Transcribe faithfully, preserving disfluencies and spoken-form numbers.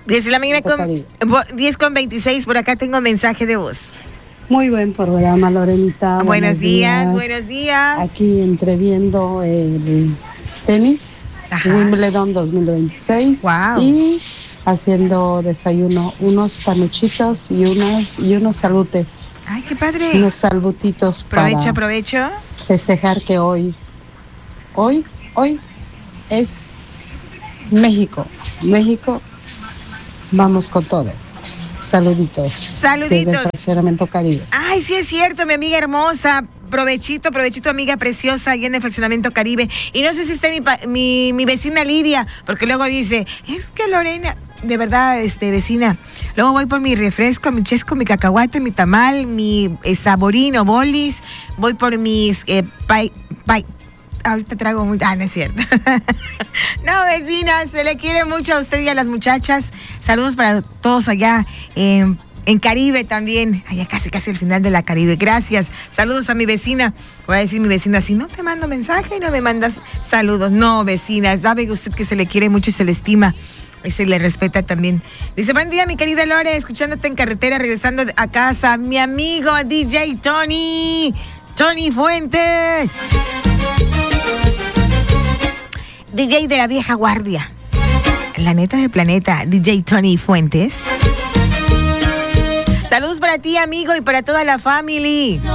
diez de la mañana con, diez con veintiséis, por acá tengo mensaje de voz. Muy buen programa, Lorenita. Buenos, buenos días, días, buenos días. Aquí entreviendo el tenis, Ajá. Wimbledon dos mil veintiséis. Wow. Y haciendo desayuno, unos panuchitos y unos, y unos salutes. Ay, qué padre. Unos salutitos Provecho, para provecho. festejar que hoy, hoy, hoy es México. México, vamos con todo. Saluditos. Saluditos. Desde el Fraccionamiento Caribe. Ay, sí es cierto, mi amiga hermosa. Provechito, provechito, amiga preciosa, allá en el Fraccionamiento Caribe. Y no sé si está mi, mi, mi vecina Lidia, porque luego dice, es que Lorena, de verdad, este vecina, luego voy por mi refresco, mi chesco, mi cacahuate, mi tamal, mi eh, saborino, bolis, voy por mis eh, pay, pay. Ahorita trago muy... Ah, no es cierto. No, vecina, se le quiere mucho a usted y a las muchachas. Saludos para todos allá en, en Caribe también. Allá casi, casi el final de la Caribe. Gracias. Saludos a mi vecina. Voy a decir mi vecina, si no te mando mensaje y no me mandas saludos. No, vecina, sabe usted que se le quiere mucho y se le estima. Y se le respeta también. Dice, buen día, mi querida Lore, escuchándote en carretera, regresando a casa. Mi amigo D J Tony. Tony Fuentes. D J de la vieja guardia. La neta del planeta, D J Tony Fuentes. Saludos para ti, amigo, y para toda la family.